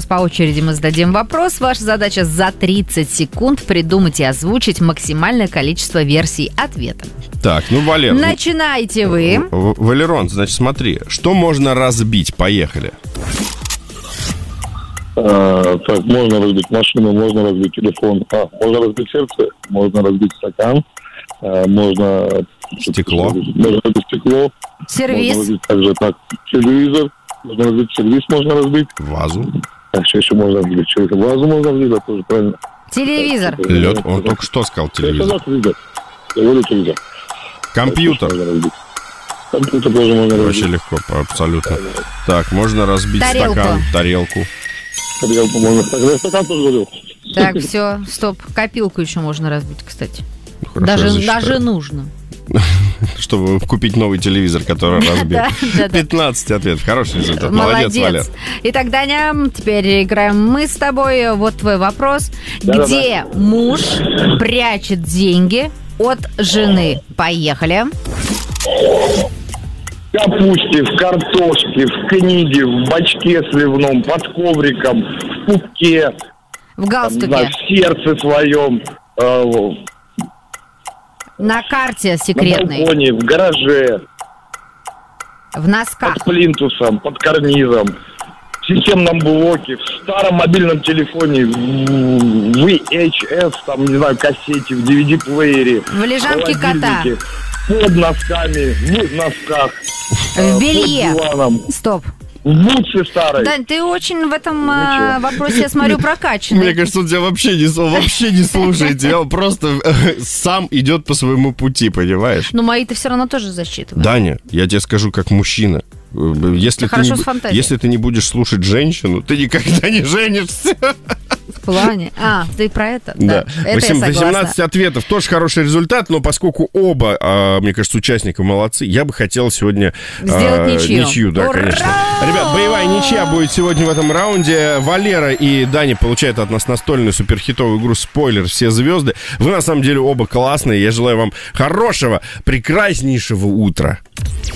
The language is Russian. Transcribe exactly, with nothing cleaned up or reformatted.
по очереди мы зададим вопрос. Ваша задача за тридцать секунд придумать и озвучить максимальное количество версий ответа. Так, ну, Валер... Начинайте вы. Валерон, значит, смотри, что можно разбить? Поехали. А, так, можно разбить машину, можно разбить телефон. А, можно разбить сердце, можно разбить стакан, а, можно... Стекло. Можно разбить стекло. Сервис. Можно разбить также так, телевизор. Можно разбить сервис, можно разбить. Вазу. Так, что еще можно разбить? Что это? Вазу можно разбить, да, тоже правильно. Телевизор. Так, Лед. Он только что сказал телевизор. телевизор. Я говорю телевизор. Компьютер. Компьютер тоже можно разбить. Очень легко, абсолютно. Так, можно разбить Тарелку. стакан, тарелку. Тарелку можно. Так, я стакан тоже говорил. Так, все, стоп. Копилку еще можно разбить, кстати. Ну, хорошо, Даже, я даже нужно. Чтобы купить новый телевизор, который разбил. Да, да, да. пятнадцать ответов. Хороший результат. Молодец, Валер. Итак, Даня, теперь играем мы с тобой. Вот твой вопрос. Да-да-да. Где муж прячет деньги от жены? Поехали. В капусте, в картошке, в книге, в бачке сливном, под ковриком, в пупке, В там, галстуке. не знаю, в сердце своем, э, На карте на секретной. балконе, в гараже, В носках. под плинтусом, под карнизом, в системном блоке, в старом мобильном телефоне, в ви эйч эс, там, не знаю, кассете, в ди ви ди-плеере, В лежанке кота. под носками, в носках, В белье. под диваном, Стоп. в бутсе старой. Дань, ты очень в этом а, вопросе, я смотрю, Мне прокачанный. кажется, он тебя вообще не, он вообще не слушает. Тебя он просто э, сам идет по своему пути, понимаешь? Но мои-то все равно тоже засчитывают. Даня, я тебе скажу как мужчина. Если Ты ты, не, хорошо с бу- фантазией. если ты не будешь слушать женщину, ты никогда не женишься. В плане. А, ты про это? Да. Это я Восемь- согласна. восемнадцать ответов. Тоже хороший результат, но поскольку оба, а, мне кажется, участника молодцы, я бы хотел сегодня... Сделать а, ничью. Ничью, да, Ура! конечно. Ребят, боевая ничья будет сегодня в этом раунде. Валера и Даня получают от нас настольную суперхитовую игру «Спойлер. Все звезды». Вы, на самом деле, оба классные. Я желаю вам хорошего, прекраснейшего утра.